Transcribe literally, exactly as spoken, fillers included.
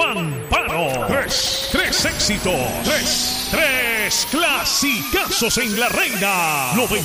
Pampano. Tres, tres éxitos. Tres, tres clasicazos en la reina.